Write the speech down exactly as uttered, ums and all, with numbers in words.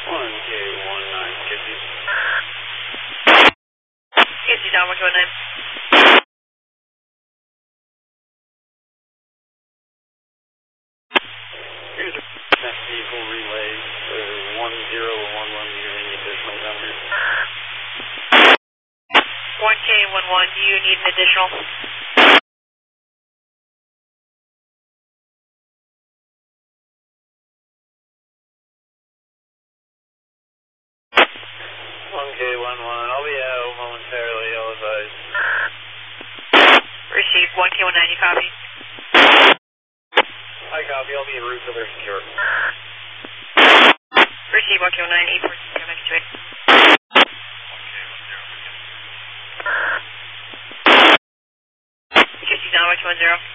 one K one nine, Kizzy. Kizzy down, one K one nine. Here's a next vehicle relay for one zero one one, do you need additional numbers? one K one one, do you need an additional? one K one one, I'll be out momentarily, I'll advise. Received, one K one nine, you copy? I copy, I'll be en route till they're secure. Received, one K one nine, eight four zero next to it. Kizzy down, one K one zero.